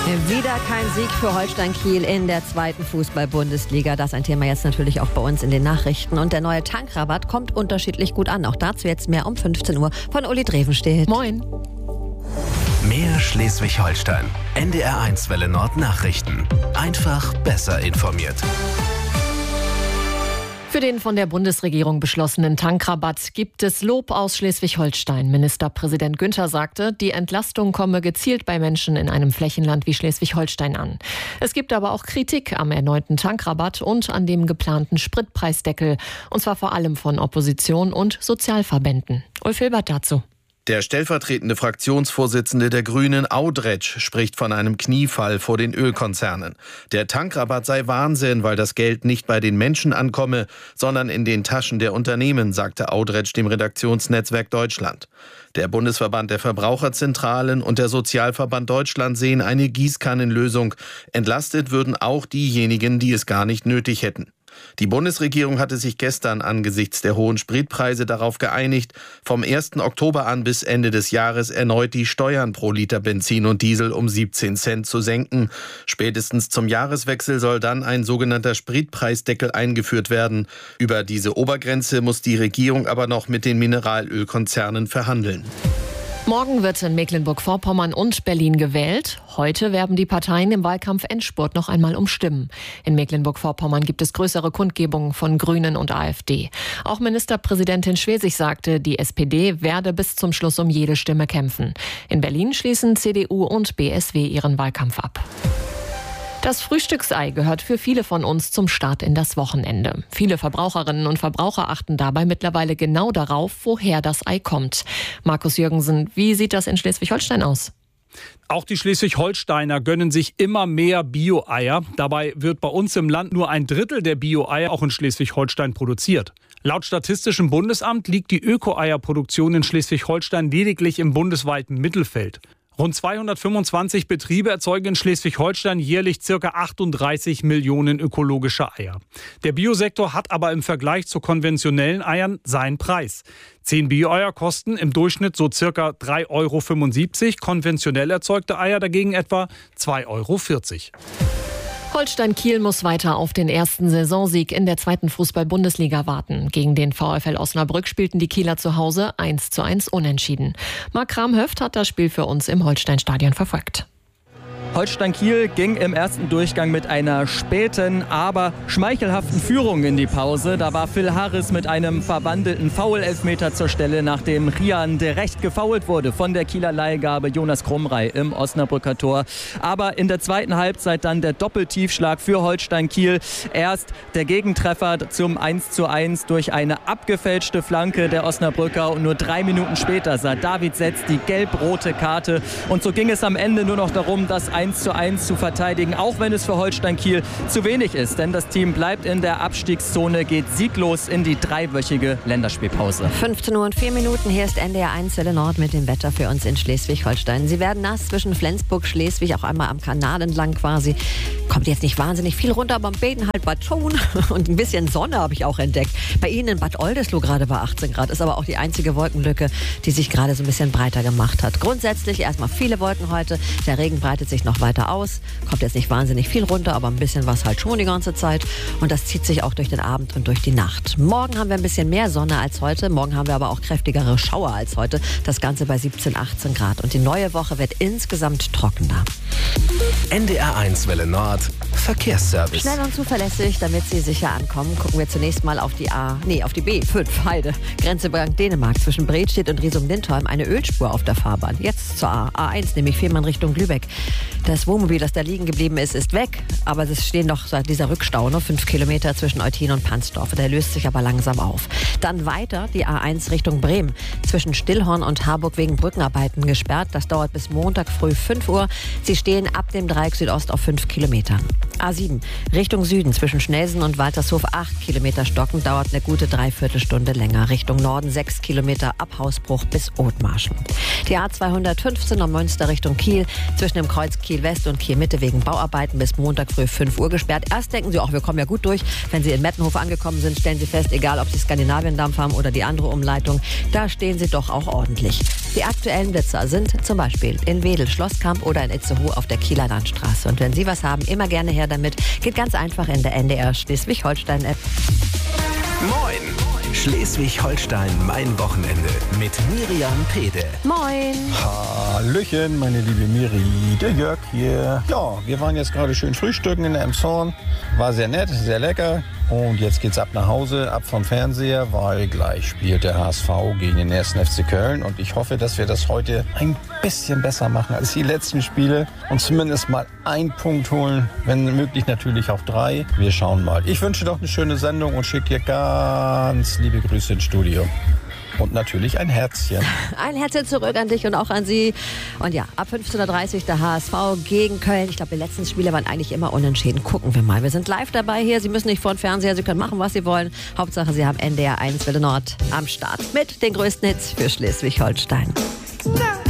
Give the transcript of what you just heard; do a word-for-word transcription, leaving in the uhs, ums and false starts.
Wieder kein Sieg für Holstein Kiel in der zweiten Fußball-Bundesliga. Das ist ein Thema jetzt natürlich auch bei uns in den Nachrichten. Und der neue Tankrabatt kommt unterschiedlich gut an. Auch dazu jetzt mehr um fünfzehn Uhr von Uli Drevenstedt. Moin. Mehr Schleswig-Holstein. N D R eins Welle Nord Nachrichten. Einfach besser informiert. Für den von der Bundesregierung beschlossenen Tankrabatt gibt es Lob aus Schleswig-Holstein. Ministerpräsident Günther sagte, die Entlastung komme gezielt bei Menschen in einem Flächenland wie Schleswig-Holstein an. Es gibt aber auch Kritik am erneuten Tankrabatt und an dem geplanten Spritpreisdeckel. Und zwar vor allem von Opposition und Sozialverbänden. Ulf Hilbert dazu. Der stellvertretende Fraktionsvorsitzende der Grünen, Audretsch, spricht von einem Kniefall vor den Ölkonzernen. Der Tankrabatt sei Wahnsinn, weil das Geld nicht bei den Menschen ankomme, sondern in den Taschen der Unternehmen, sagte Audretsch dem Redaktionsnetzwerk Deutschland. Der Bundesverband der Verbraucherzentralen und der Sozialverband Deutschland sehen eine Gießkannenlösung. Entlastet würden auch diejenigen, die es gar nicht nötig hätten. Die Bundesregierung hatte sich gestern angesichts der hohen Spritpreise darauf geeinigt, vom ersten Oktober an bis Ende des Jahres erneut die Steuern pro Liter Benzin und Diesel um siebzehn Cent zu senken. Spätestens zum Jahreswechsel soll dann ein sogenannter Spritpreisdeckel eingeführt werden. Über diese Obergrenze muss die Regierung aber noch mit den Mineralölkonzernen verhandeln. Morgen wird in Mecklenburg-Vorpommern und Berlin gewählt. Heute werben die Parteien im Wahlkampf-Endspurt noch einmal um Stimmen. In Mecklenburg-Vorpommern gibt es größere Kundgebungen von Grünen und AfD. Auch Ministerpräsidentin Schwesig sagte, die S P D werde bis zum Schluss um jede Stimme kämpfen. In Berlin schließen C D U und B S W ihren Wahlkampf ab. Das Frühstücksei gehört für viele von uns zum Start in das Wochenende. Viele Verbraucherinnen und Verbraucher achten dabei mittlerweile genau darauf, woher das Ei kommt. Markus Jürgensen, wie sieht das in Schleswig-Holstein aus? Auch die Schleswig-Holsteiner gönnen sich immer mehr Bio-Eier. Dabei wird bei uns im Land nur ein Drittel der Bio-Eier auch in Schleswig-Holstein produziert. Laut Statistischem Bundesamt liegt die Öko-Eierproduktion in Schleswig-Holstein lediglich im bundesweiten Mittelfeld. Rund zweihundertfünfundzwanzig Betriebe erzeugen in Schleswig-Holstein jährlich ca. achtunddreißig Millionen ökologische Eier. Der Biosektor hat aber im Vergleich zu konventionellen Eiern seinen Preis. Zehn Bio-Eier kosten im Durchschnitt so ca. drei Euro fünfundsiebzig, konventionell erzeugte Eier dagegen etwa zwei Euro vierzig. Holstein Kiel muss weiter auf den ersten Saisonsieg in der zweiten Fußball-Bundesliga warten. Gegen den VfL Osnabrück spielten die Kieler zu Hause eins zu eins unentschieden. Marc Kramhöft hat das Spiel für uns im Holstein-Stadion verfolgt. Holstein Kiel ging im ersten Durchgang mit einer späten, aber schmeichelhaften Führung in die Pause. Da war Phil Harris mit einem verwandelten Foul-Elfmeter zur Stelle, nachdem Rian direkt gefoult wurde von der Kieler Leihgabe Jonas Krumrei im Osnabrücker Tor. Aber in der zweiten Halbzeit dann der Doppeltiefschlag für Holstein Kiel. Erst der Gegentreffer zum eins zu eins durch eine abgefälschte Flanke der Osnabrücker und nur drei Minuten später sah David Setz die gelb-rote Karte. Und so ging es am Ende nur noch darum, das eins zu eins zu verteidigen, auch wenn es für Holstein Kiel zu wenig ist. Denn das Team bleibt in der Abstiegszone, geht sieglos in die dreiwöchige Länderspielpause. fünfzehn Uhr und vier Minuten, hier ist N D R eins Welle Nord mit dem Wetter für uns in Schleswig-Holstein. Sie werden nass zwischen Flensburg, Schleswig, auch einmal am Kanal entlang quasi. Kommt jetzt nicht wahnsinnig viel runter, aber am Beten halt Bad Schon und ein bisschen Sonne habe ich auch entdeckt. Bei Ihnen in Bad Oldesloe gerade bei achtzehn Grad, ist aber auch die einzige Wolkenlücke, die sich gerade so ein bisschen breiter gemacht hat. Grundsätzlich erstmal viele Wolken heute, der Regen breitet sich noch weiter aus. Kommt jetzt nicht wahnsinnig viel runter, aber ein bisschen was halt schon die ganze Zeit. Und das zieht sich auch durch den Abend und durch die Nacht. Morgen haben wir ein bisschen mehr Sonne als heute. Morgen haben wir aber auch kräftigere Schauer als heute. Das Ganze bei siebzehn, achtzehn Grad. Und die neue Woche wird insgesamt trockener. N D R eins Welle Nord Verkehrsservice. Schnell und zuverlässig, damit Sie sicher ankommen, gucken wir zunächst mal auf die A, nee, auf die B fünf, Heide. Grenze Dänemark zwischen Bredstedt und Riesum-Lindholm. Eine Ölspur auf der Fahrbahn. Jetzt zur A, A1, nämlich Fehmarn Richtung Lübeck. Das Wohnmobil, das da liegen geblieben ist, ist weg. Aber es stehen noch seit dieser Rückstau, nur fünf Kilometer zwischen Eutin und Pansdorf. Der löst sich aber langsam auf. Dann weiter die A eins Richtung Bremen. Zwischen Stillhorn und Harburg wegen Brückenarbeiten gesperrt. Das dauert bis Montag früh fünf Uhr. Sie stehen ab dem Dreieck Südost auf fünf Kilometern. A sieben, Richtung Süden zwischen Schnelsen und Waltershof acht Kilometer stocken, dauert eine gute Dreiviertelstunde länger. Richtung Norden sechs Kilometer ab Hausbruch bis Othmarschen. Die A zweihundertfünfzehn Neumünster Richtung Kiel zwischen dem Kreuz Kiel West und Kiel Mitte wegen Bauarbeiten bis Montag früh fünf Uhr gesperrt. Erst denken Sie, ach, wir kommen ja gut durch. Wenn Sie in Mettenhof angekommen sind, stellen Sie fest, egal ob Sie Skandinaviendampf haben oder die andere Umleitung, da stehen Sie doch auch ordentlich. Die aktuellen Blitzer sind zum Beispiel in Wedel, Schlosskamp oder in Itzehoe auf der Kieler Landstraße. Und wenn Sie was haben, immer gerne her damit. Geht ganz einfach in der N D R Schleswig-Holstein-App. Moin! Schleswig-Holstein, mein Wochenende mit Miriam Pede. Moin! Hallöchen, meine liebe Miri, der Jörg hier. Ja, wir waren jetzt gerade schön frühstücken in der Emshorn. War sehr nett, sehr lecker. Und jetzt geht's ab nach Hause, ab vom Fernseher, weil gleich spielt der H S V gegen den ersten F C Köln. Und ich hoffe, dass wir das heute ein bisschen besser machen als die letzten Spiele und zumindest mal einen Punkt holen, wenn möglich natürlich auch drei. Wir schauen mal. Ich wünsche doch eine schöne Sendung und schicke dir ganz liebe Grüße ins Studio. Und natürlich ein Herzchen. Ein Herzchen zurück an dich und auch an Sie. Und ja, ab fünfzehn Uhr dreißig der H S V gegen Köln. Ich glaube, die letzten Spiele waren eigentlich immer unentschieden. Gucken wir mal. Wir sind live dabei hier. Sie müssen nicht vor den Fernseher. Sie können machen, was Sie wollen. Hauptsache, Sie haben N D R eins Welle Nord am Start mit den größten Hits für Schleswig-Holstein.